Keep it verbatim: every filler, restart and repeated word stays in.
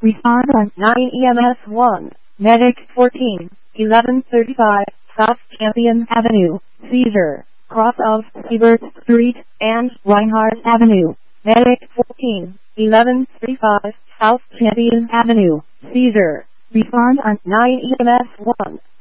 Respond on nine E M S one. Medic fourteen, eleven thirty-five, South Champion Avenue, Seizure, cross of Hebert Street and Reinhardt Avenue. Medic fourteen, eleven thirty-five, South Champion Avenue, Seizure. Respond on nine E M S one.